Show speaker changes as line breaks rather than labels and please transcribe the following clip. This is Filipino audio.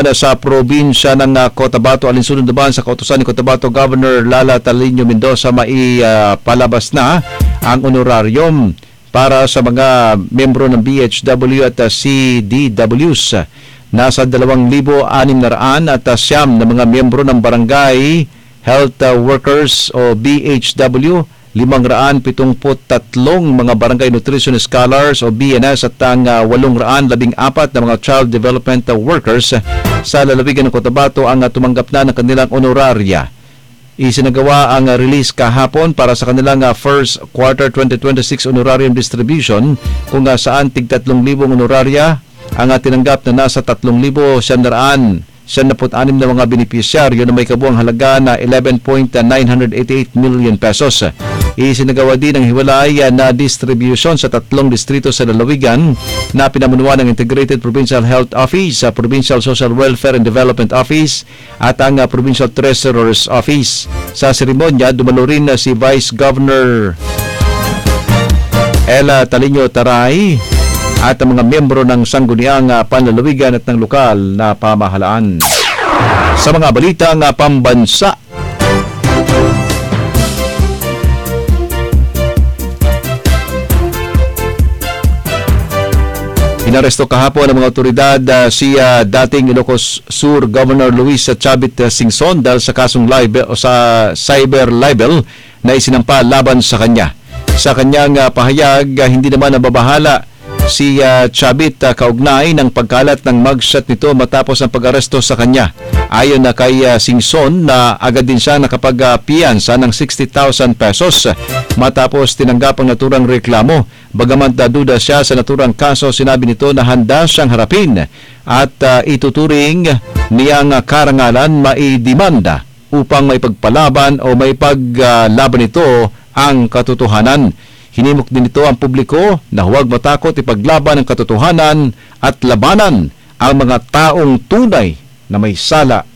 sa probinsya ng Cotabato. Alinsunod naman sa kautusan ni Cotabato Governor Lala Talino Mendoza, maipalabas na ang honorarium para sa mga membro ng BHW at CDWs. Nasa 2,600 at siyam na mga membro ng Barangay Health Workers o BHW, 573 mga Barangay Nutrition Scholars o BNS at ang 814 na mga Child Development Workers sa lalawigan ng Cotabato ang tumanggap na ng kanilang honoraria. Isinagawa ang release kahapon para sa kanilang first quarter 2026 honorarium distribution, kung saan tig 3,000 honoraria ang tinanggap na nasa 3,776 na mga benepisyaryo na may kabuang halaga na 11.988 million pesos. Isinagawa din ang hiwalay na distribution sa 3 distrito sa lalawigan na pinamunuan ng Integrated Provincial Health Office, Provincial Social Welfare and Development Office at ang Provincial Treasurer's Office. Sa seremonya, dumalo rin si Vice Governor Ella Talino Taray at ang mga miyembro ng sangguniang panlalawigan at ng lokal na pamahalaan. Sa mga balitang pambansa, inaresto kahapon ng mga otoridad si dating Ilocos Sur Governor Luis Chavit Singson dahil sa kasong libel o sa cyber libel na isinampa laban sa kanya. Sa kanyang pahayag, hindi naman nababahala si Chavit kaugnay ng pagkalat ng mugshot nito matapos ang pag-aresto sa kanya. Ayon na kay Singson na agad din siya nakapag-piyansa ng 60,000 pesos matapos tinanggap ang naturang reklamo. Bagaman duda siya sa naturang kaso, sinabi nito na handa siyang harapin at ituturing niyang karangalan maidemanda upang may pagpalaban o may paglaban ito ang katotohanan. Hinimok din ito ang publiko na huwag matakot ipaglaban ang katotohanan at labanan ang mga taong tunay na may sala